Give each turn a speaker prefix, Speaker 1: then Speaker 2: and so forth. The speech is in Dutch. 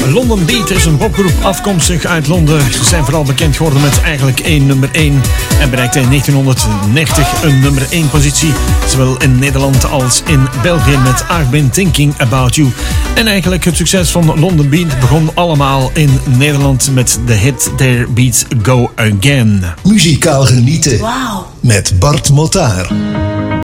Speaker 1: London Beat is een popgroep afkomstig uit Londen. Ze zijn vooral bekend geworden met eigenlijk één nummer 1 en bereikten in 1990 een nummer 1 positie, zowel in Nederland als in België met I've Been Thinking About You. En eigenlijk het succes van London Beat begon allemaal in Nederland met de hit Their Beats Go Again.
Speaker 2: Muzikaal genieten met Bart Motaar.